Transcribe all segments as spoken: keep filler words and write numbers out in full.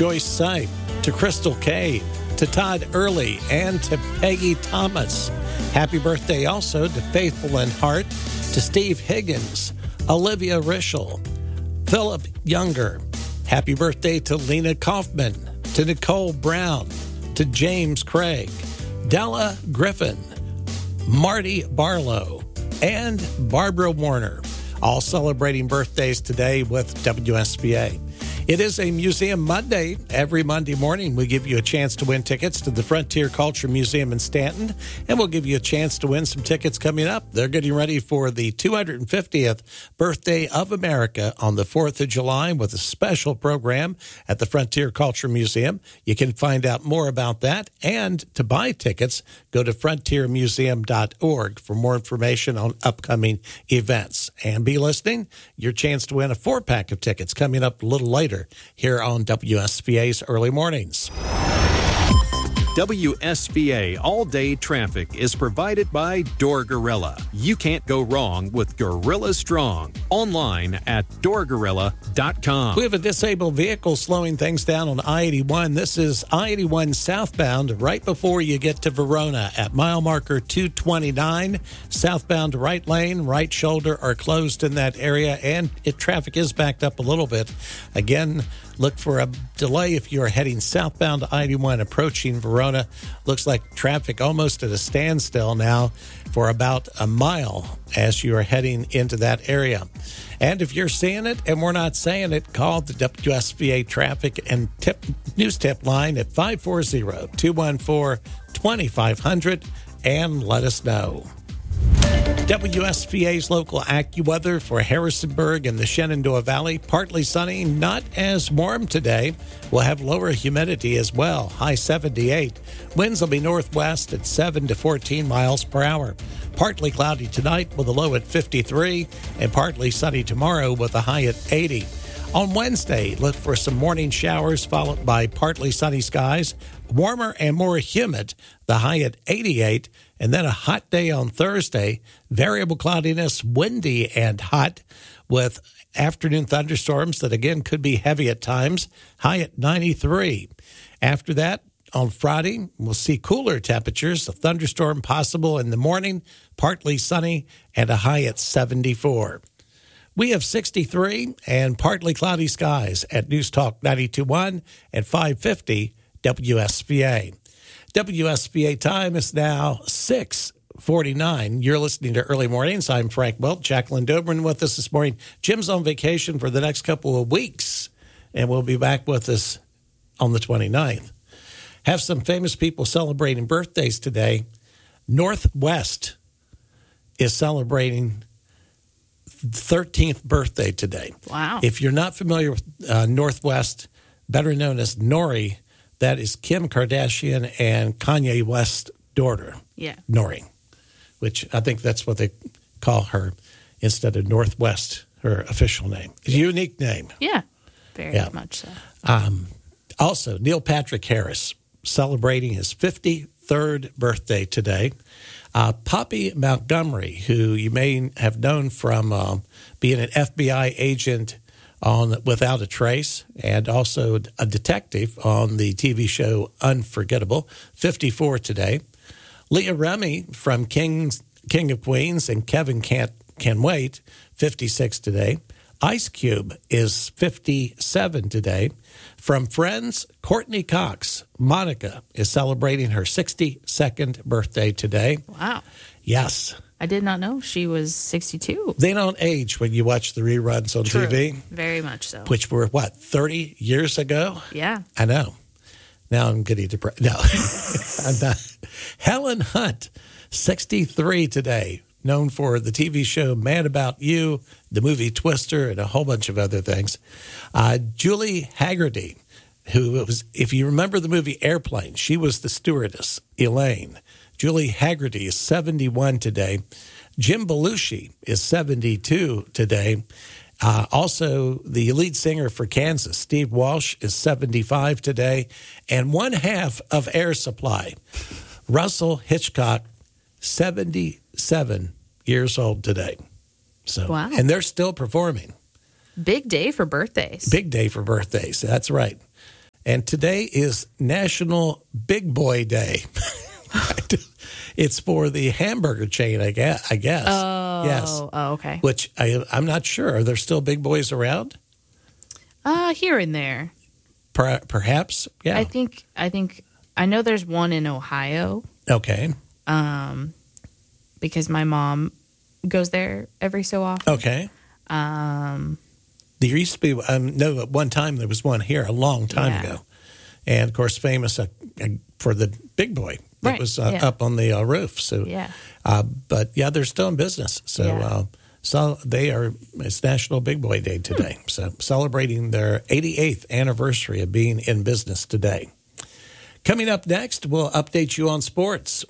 Joyce Sipe, to Crystal Cave, to Todd Early, and to Peggy Thomas. Happy birthday also to Faithful and Hart, to Steve Higgins, Olivia Rischel, Philip Younger. Happy birthday to Lena Kaufman, to Nicole Brown, to James Craig, Della Griffin, Marty Barlow, and Barbara Warner, all celebrating birthdays today with W S B A. It is a Museum Monday. Every Monday morning, we give you a chance to win tickets to the Frontier Culture Museum in Stanton, and we'll give you a chance to win some tickets coming up. They're getting ready for the two hundred fiftieth birthday of America on the fourth of July with a special program at the Frontier Culture Museum. You can find out more about that, and to buy tickets, go to frontier museum dot org for more information on upcoming events. And be listening, your chance to win a four-pack of tickets coming up a little later here on W S B A's Early Mornings. W S B A All-Day Traffic is provided by Door Gorilla. You can't go wrong with Gorilla Strong. Online at door gorilla dot com. We have a disabled vehicle slowing things down on I eighty-one. This is I eighty-one southbound right before you get to Verona at mile marker two twenty-nine. Southbound right lane, right shoulder are closed in that area, and it, traffic is backed up a little bit. Again, look for a delay if you're heading southbound I eighty-one approaching Verona. Looks like traffic almost at a standstill now for about a mile as you are heading into that area. And if you're seeing it and we're not saying it, call the W S B A Traffic and Tip News Tip line at five four zero, two one four, two five zero zero and let us know. W S B A's local AccuWeather for Harrisonburg and the Shenandoah Valley. Partly sunny, not as warm today. We'll have lower humidity as well, high seventy-eight. Winds will be northwest at seven to fourteen miles per hour. Partly cloudy tonight with a low at fifty-three, and partly sunny tomorrow with a high at eighty. On Wednesday, look for some morning showers followed by partly sunny skies. Warmer and more humid, the high at eighty-eight. And then a hot day on Thursday, variable cloudiness, windy and hot with afternoon thunderstorms that again could be heavy at times, high at ninety-three. After that, on Friday, we'll see cooler temperatures, a thunderstorm possible in the morning, partly sunny, and a high at seventy-four. We have sixty-three and partly cloudy skies at News Talk ninety-two point one and five fifty W S B A. W S B A time is now six forty-nine. You're listening to Early Mornings. I'm Frank Wilt. Jacqueline Dobrin with us this morning. Jim's on vacation for the next couple of weeks, and we'll be back with us on the twenty-ninth. Have some famous people celebrating birthdays today. Northwest is celebrating thirteenth birthday today. Wow. If you're not familiar with uh, Northwest, better known as Nori, that is Kim Kardashian and Kanye West's daughter, yeah. Nori, which I think that's what they call her instead of Northwest, her official name. It's a unique name. Yeah, very yeah. much so. Um, also, Neil Patrick Harris celebrating his fifty-third birthday today. Uh, Poppy Montgomery, who you may have known from uh, being an F B I agent on Without a Trace, and also a detective on the T V show Unforgettable, fifty-four today. Leah Remini from King's, King of Queens and Kevin Can't Can Wait, fifty-six today. Ice Cube is fifty-seven today. From Friends, Courtney Cox, Monica, is celebrating her sixty-second birthday today. Wow. Yes. I did not know she was sixty-two. They don't age when you watch the reruns on True. T V. Very much so. Which were, what, thirty years ago? Yeah. I know. Now I'm getting depressed. No, I'm not. Helen Hunt, sixty-three today, known for the T V show Mad About You, the movie Twister, and a whole bunch of other things. Uh, Julie Haggerty, who was, if you remember the movie Airplane, she was the stewardess, Elaine. Julie Haggerty is seventy-one today. Jim Belushi is seventy-two today. Uh, also, the lead singer for Kansas, Steve Walsh, is seventy-five today. And one half of Air Supply, Russell Hitchcock, seventy-seven years old today. So, wow. And they're still performing. Big day for birthdays. Big day for birthdays. That's right. And today is National Big Boy Day. It's for the hamburger chain, I guess. I guess. Oh, yes. Oh, okay. Which I, I'm not sure. Are there still big boys around? Uh, here and there. Per, perhaps. Yeah. I think. I think. I know there's one in Ohio. Okay. Um, because my mom goes there every so often. Okay. Um, there used to be. Um, no, at one time there was one here a long time yeah. ago, and of course famous uh, for the big boy. It right. was uh, yeah. up on the uh, roof. So, yeah. Uh, but yeah, they're still in business. So, Yeah. uh, so they are. It's National Big Boy Day today. Hmm. So, celebrating their eighty-eighth anniversary of being in business today. Coming up next, we'll update you on sports.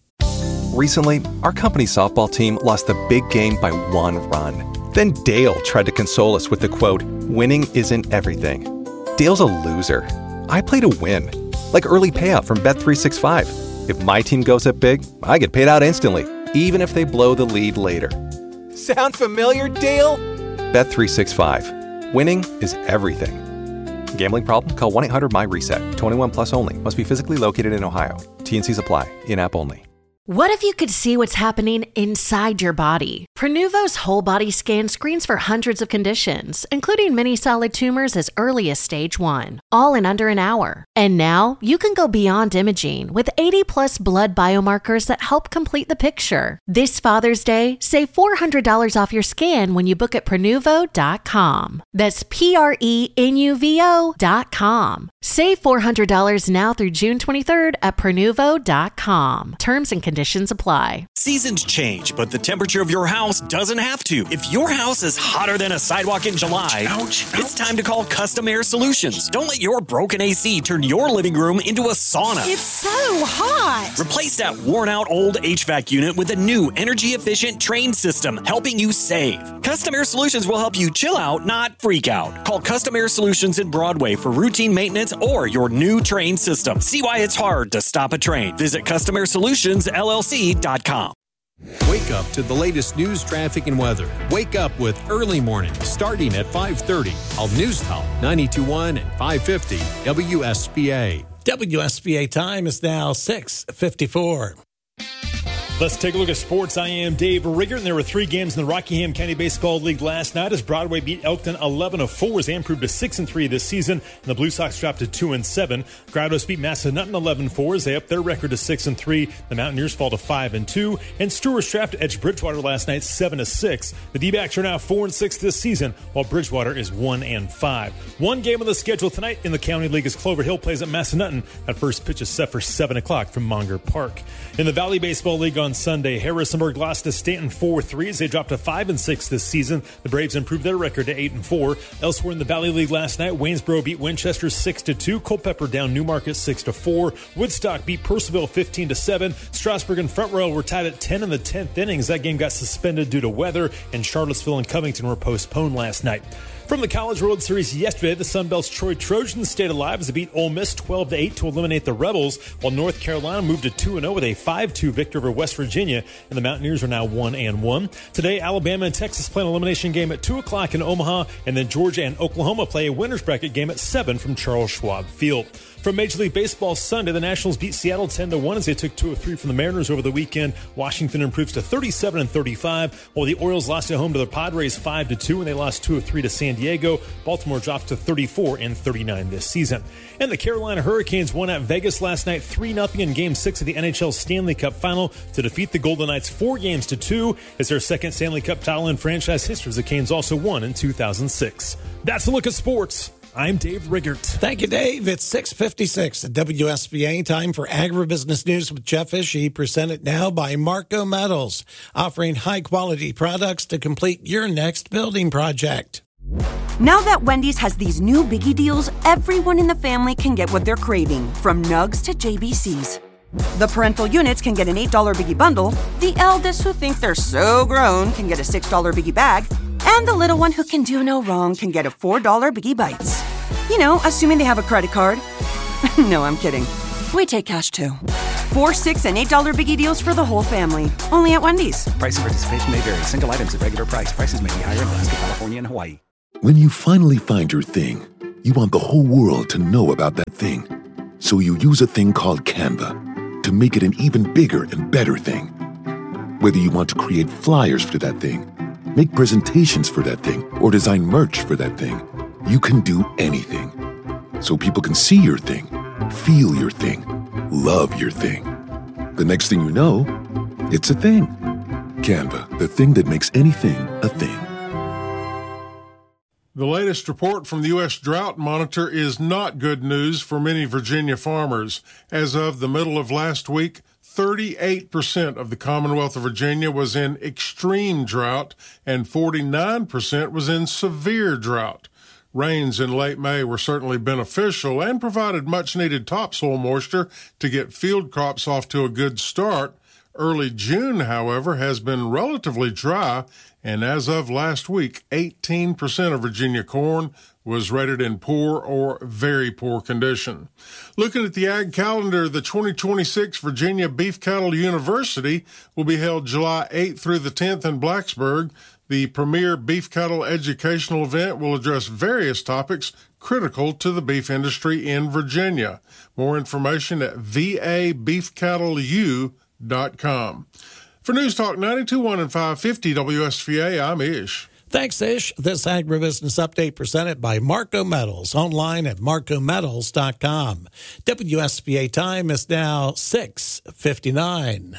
Recently, our company softball team lost the big game by one run. Then Dale tried to console us with the quote, "Winning isn't everything." Dale's a loser. I play to win, like early payout from Bet three sixty-five. If my team goes up big, I get paid out instantly, even if they blow the lead later. Sound familiar, Dale? Bet three sixty-five. Winning is everything. Gambling problem? Call one eight hundred M Y reset. twenty-one plus only. Must be physically located in Ohio. T and Cs apply. In-app only. What if you could see what's happening inside your body? Prenuvo's whole body scan screens for hundreds of conditions, including many solid tumors as early as stage one, all in under an hour. And now you can go beyond imaging with eighty plus blood biomarkers that help complete the picture. This Father's Day, save four hundred dollars off your scan when you book at Prenuvo dot com. That's P R E N U V O dot com. Save four hundred dollars now through June twenty-third at Prenuvo dot com. Terms and conditions apply. Seasons change, but the temperature of your house doesn't have to. If your house is hotter than a sidewalk in July, ouch, ouch, it's time to call Custom Air Solutions. Don't let your broken A C turn your living room into a sauna. It's so hot. Replace that worn-out old H V A C unit with a new energy-efficient Train system, helping you save. Custom Air Solutions will help you chill out, not freak out. Call Custom Air Solutions in Broadway for routine maintenance or your new Train system. See why it's hard to stop a train. Visit Custom Air Solutions L L C dot com. Wake up to the latest news, traffic, and weather. Wake up with Early Morning starting at five thirty on News Talk ninety-two point one and five fifty W S B A. W S B A time is now six fifty-four. Let's take a look at sports. I am Dave Riggert, and there were three games in the Rockingham County Baseball League last night as Broadway beat Elkton eleven to four as they improved to six and three this season, and the Blue Sox dropped to two and seven. Grottos beat Massanutten eleven four as they upped their record to six and three. The Mountaineers fall to five and two, and Stewart's trapped Edge Bridgewater last night seven to six. The D-backs are now four and six this season, while Bridgewater is one and five. One game on the schedule tonight in the County League as Clover Hill plays at Massanutten. That first pitch is set for seven o'clock from Monger Park. In the Valley Baseball League on Sunday, Harrisonburg lost to Stanton four three as they dropped to five and six this season. The Braves improved their record to eight and four. Elsewhere in the Valley League last night, Waynesboro beat Winchester six to two. Culpeper down Newmarket six to four. Woodstock beat Purcellville fifteen to seven. Strasburg and Front Royal were tied at ten in the tenth innings. That game got suspended due to weather, and Charlottesville and Covington were postponed last night. From the College World Series yesterday, the Sun Belt's Troy Trojans stayed alive as they beat Ole Miss twelve to eight to eliminate the Rebels, while North Carolina moved to two and oh with a five two victory over West Virginia, and the Mountaineers are now one and one. Today, Alabama and Texas play an elimination game at two o'clock in Omaha, and then Georgia and Oklahoma play a winner's bracket game at seven from Charles Schwab Field. From Major League Baseball Sunday, the Nationals beat Seattle ten to one as they took two of three from the Mariners over the weekend. Washington improves to thirty-seven and thirty-five, while the Orioles lost at home to the Padres five to two, and they lost two of three to San Diego. Baltimore drops to thirty-four and thirty-nine this season. And the Carolina Hurricanes won at Vegas last night three nothing in Game six of the N H L Stanley Cup Final to defeat the Golden Knights four games to two. It's their second Stanley Cup title in franchise history, as the Canes also won in two thousand six. That's a look at sports. I'm Dave Riggert. Thank you, Dave. It's six fifty-six at W S B A. Time for Agribusiness News with Jeff Ishii, presented now by Marco Metals, offering high-quality products to complete your next building project. Now that Wendy's has these new biggie deals, everyone in the family can get what they're craving, from nugs to J B Cs. The parental units can get an eight dollar biggie bundle, the eldest who think they're so grown can get a six dollar biggie bag, and the little one who can do no wrong can get a four dollar Biggie Bites. You know, assuming they have a credit card. No, I'm kidding. We take cash too. Four, six, and eight dollar Biggie deals for the whole family. Only at Wendy's. Price and participation may vary. Single items at regular price. Prices may be higher in Alaska, California, and Hawaii. When you finally find your thing, You want the whole world to know about that thing. So you use a thing called Canva to make it an even bigger and better thing. Whether you want to create flyers for that thing, make presentations for that thing, or design merch for that thing, you can do anything. So people can see your thing, feel your thing, love your thing. The next thing you know, it's a thing. Canva, the thing that makes anything a thing. The latest report from the U S Drought Monitor is not good news for many Virginia farmers. As of the middle of last week, thirty-eight percent of the Commonwealth of Virginia was in extreme drought and forty-nine percent was in severe drought. Rains in late May were certainly beneficial and provided much-needed topsoil moisture to get field crops off to a good start. Early June, however, has been relatively dry, and as of last week, eighteen percent of Virginia corn was rated in poor or very poor condition. Looking at the ag calendar, the twenty twenty-six Virginia Beef Cattle University will be held July eighth through the tenth in Blacksburg. The premier beef cattle educational event will address various topics critical to the beef industry in Virginia. More information at v a beef cattle u dot com. For News Talk ninety-two point one and five fifty W S V A, I'm Ish. Thanks, Ish. This agribusiness update presented by Marco Metals, online at marco metals dot com. W S V A time is now six fifty-nine.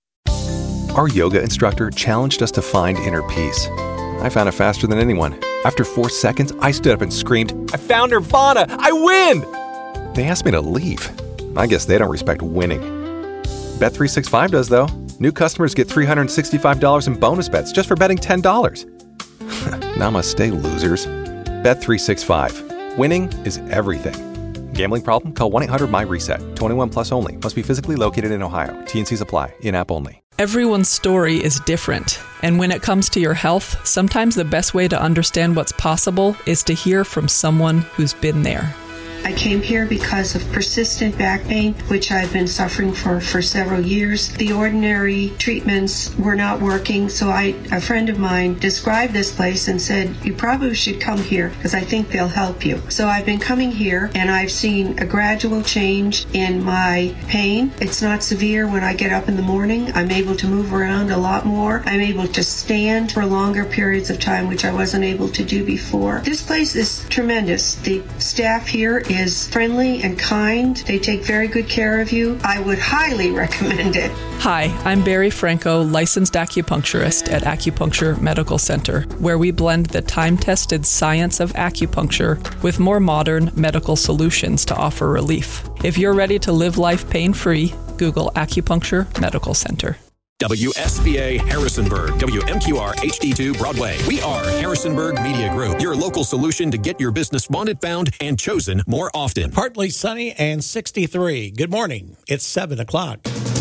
Our yoga instructor challenged us to find inner peace. I found it faster than anyone. After four seconds, I stood up and screamed, "I found Nirvana! I win!" They asked me to leave. I guess they don't respect winning. Bet three sixty-five does, though. New customers get three hundred sixty-five dollars in bonus bets just for betting ten dollars. Namaste, losers. Bet three sixty-five. Winning is everything. Gambling problem? Call one eight hundred my reset. twenty-one plus only. Must be physically located in Ohio. T N Cs apply. In-app only. Everyone's story is different. And when it comes to your health, sometimes the best way to understand what's possible is to hear from someone who's been there. I came here because of persistent back pain, which I've been suffering for, for several years. The ordinary treatments were not working, so I, a friend of mine described this place and said, you probably should come here because I think they'll help you. So I've been coming here and I've seen a gradual change in my pain. It's not severe when I get up in the morning. I'm able to move around a lot more. I'm able to stand for longer periods of time, which I wasn't able to do before. This place is tremendous. The staff here is is friendly and kind. They take very good care of you. I would highly recommend it. Hi, I'm Barry Franco, licensed acupuncturist at Acupuncture Medical Center, where we blend the time-tested science of acupuncture with more modern medical solutions to offer relief. If you're ready to live life pain-free, Google Acupuncture Medical Center. W S V A Harrisonburg, W M Q R H D two Broadway. We are Harrisonburg Media Group, your local solution to get your business wanted, found, and chosen more often. Partly sunny and sixty-three. Good morning. It's seven o'clock.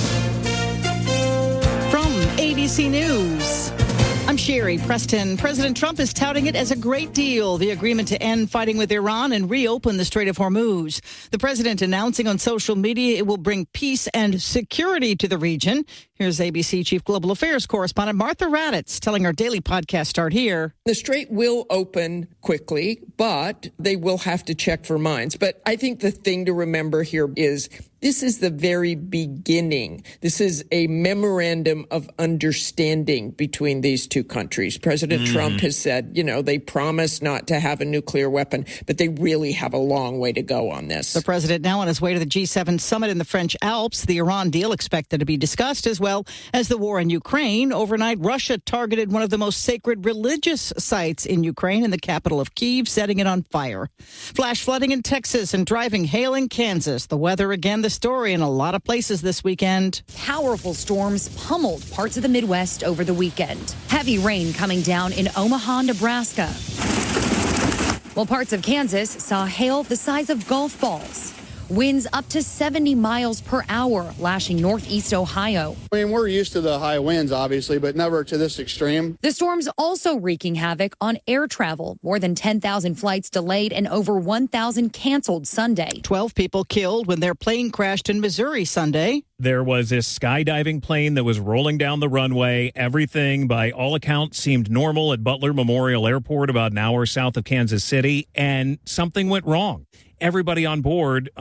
From A B C News, I'm Sherry Preston. President Trump is touting it as a great deal, the agreement to end fighting with Iran and reopen the Strait of Hormuz. The president announcing on social media it will bring peace and security to the region. Here's A B C Chief Global Affairs correspondent Martha Raddatz telling our daily podcast Start Here. The strait will open quickly, but they will have to check for mines. But I think the thing to remember here is this is the very beginning. This is a memorandum of understanding between these two countries. President mm. Trump has said, you know, they promise not to have a nuclear weapon, but they really have a long way to go on this. The president now on his way to the G seven summit in the French Alps. The Iran deal expected to be discussed, as well as the war in Ukraine. Overnight, Russia targeted one of the most sacred religious sites in Ukraine in the capital of Kyiv, setting it on fire. Flash flooding in Texas and driving hail in Kansas. The weather again the story in a lot of places this weekend. Powerful storms pummeled parts of the Midwest over the weekend. Heavy rain coming down in Omaha, Nebraska. While parts of Kansas saw hail the size of golf balls. Winds up to seventy miles per hour, lashing northeast Ohio. I mean, we're used to the high winds, obviously, but never to this extreme. The storm's also wreaking havoc on air travel. More than ten thousand flights delayed and over one thousand canceled Sunday. twelve people killed when their plane crashed in Missouri Sunday. There was this skydiving plane that was rolling down the runway. Everything, by all accounts, seemed normal at Butler Memorial Airport about an hour south of Kansas City, and something went wrong. Everybody on board